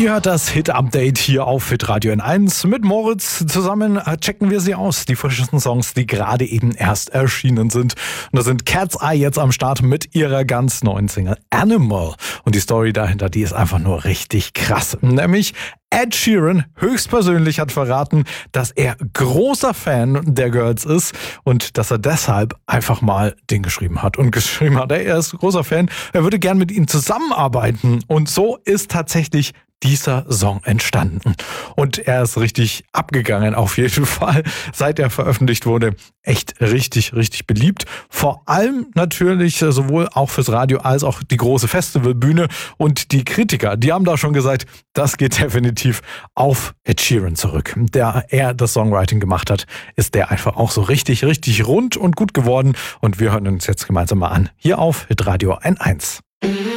Ihr hört das Hit-Update hier auf Hitradio N1. Mit Moritz zusammen checken wir sie aus, die frischesten Songs, die gerade eben erst erschienen sind. Und da sind Cat's Eye jetzt am Start mit ihrer ganz neuen Single Animal. Und die Story dahinter, die ist einfach nur richtig krass. Nämlich Ed Sheeran höchstpersönlich hat verraten, dass er großer Fan der Girls ist und dass er deshalb einfach mal den geschrieben hat. Und geschrieben hat, er ist großer Fan, er würde gern mit ihnen zusammenarbeiten. Und so ist tatsächlich dieser Song entstanden. Und er ist richtig abgegangen auf jeden Fall, seit er veröffentlicht wurde. Echt richtig, richtig beliebt. Vor allem natürlich sowohl auch fürs Radio als auch die große Festivalbühne. Und die Kritiker, die haben da schon gesagt, das geht definitiv auf Ed Sheeran zurück. Der er das Songwriting gemacht hat, ist der einfach auch so richtig, richtig rund und gut geworden. Und wir hören uns jetzt gemeinsam mal an. Hier auf Hitradio N1.